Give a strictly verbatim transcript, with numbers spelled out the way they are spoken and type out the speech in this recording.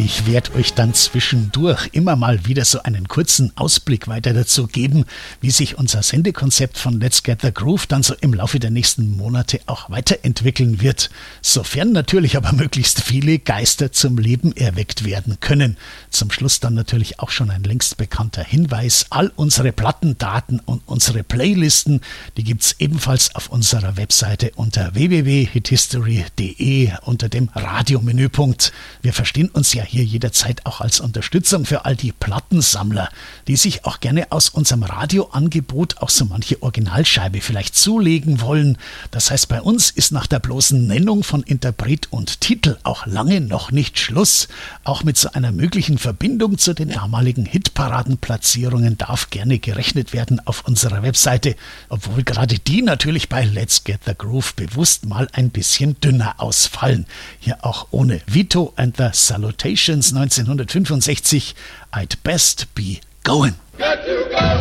Ich werde euch dann zwischendurch immer mal wieder so einen kurzen Ausblick weiter dazu geben, wie sich unser Sendekonzept von Let's Get the Groove dann so im Laufe der nächsten Monate auch weiterentwickeln wird. Sofern natürlich aber möglichst viele Geister zum Leben erweckt werden können. Zum Schluss dann natürlich auch schon ein längst bekannter Hinweis. All unsere Plattendaten und unsere Playlisten, die gibt's ebenfalls auf unserer Webseite unter w w w punkt hithistory punkt d e unter dem Radiomenüpunkt. Wir verstehen uns ja hier jederzeit auch als Unterstützung für all die Plattensammler, die sich auch gerne aus unserem Radioangebot auch so manche Originalscheibe vielleicht zulegen wollen. Das heißt, bei uns ist nach der bloßen Nennung von Interpret und Titel auch lange noch nicht Schluss. Auch mit so einer möglichen Verbindung zu den damaligen Hitparadenplatzierungen darf gerne gerechnet werden auf unserer Webseite, obwohl gerade die natürlich bei Let's Get the Groove bewusst mal ein bisschen dünner ausfallen. Hier auch ohne Vito and the Salutations neunzehnhundertfünfundsechzig, I'd best be going.